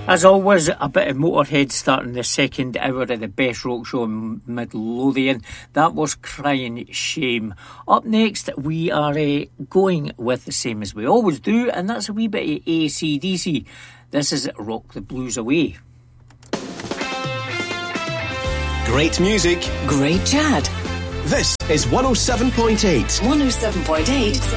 As always, a bit of Motorhead starting the second hour of the Best Rock Show in Midlothian. That was Crying Shame. Up next, we are going with the same as we always do, and that's a wee bit of AC/DC. This is Rock the Blues Away. Great music. Great chat. This is 107.8. 107.8